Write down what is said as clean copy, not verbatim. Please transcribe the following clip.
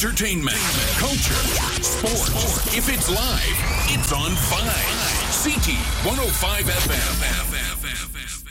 Entertainment, culture, sports. If it's live, it's on 5. CT 105 FM.